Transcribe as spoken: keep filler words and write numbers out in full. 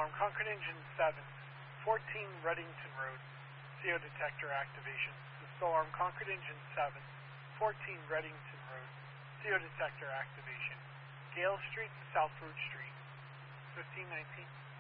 alarm. Concord Engine seven, fourteen Reddington Road. C O detector activation. Disco alarm. Concord Engine seven, fourteen Reddington Road. C O detector activation. Gale Street to South Root Street. fifteen nineteen.